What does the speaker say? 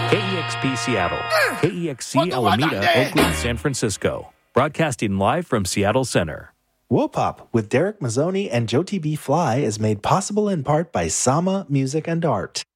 KEXP Seattle, KEXC Alameda, Oakland, San Francisco. Broadcasting live from Seattle Center. Wopop with Derek Mazzoni and Jyoti B. Fly is made possible in part by Sama Music and Art.